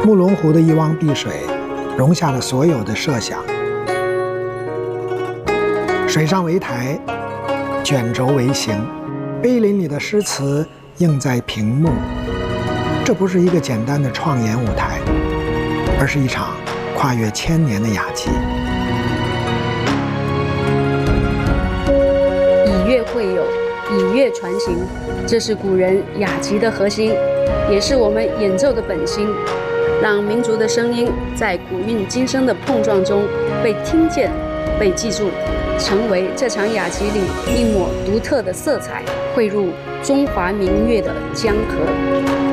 慕容湖的一汪碧水，容下了所有的设想。水上为台，卷轴为形，碑林里的诗词映在屏幕。这不是一个简单的创演舞台，而是一场跨越千年的雅集。 以乐会友，以乐传行，这是古人雅集的核心，也是我们演奏的本心。让民族的声音在古韵今生的碰撞中被听见、被记住，成为这场雅集里一抹独特的色彩，汇入中华民乐的江河。